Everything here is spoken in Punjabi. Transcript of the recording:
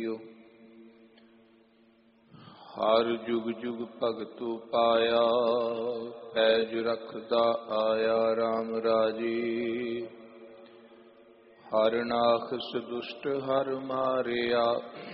ਹਰ ਜੁਗ ਜੁਗ ਭਗਤੁ ਪਾਇਆ, ਪੈਜ ਰਖਦਾ ਆਇਆ RAM ਰਾਜੀ। ਹਰ ਨਾਖਸ ਦੁਸ਼ਟ ਹਰ ਮਾਰਿਆ,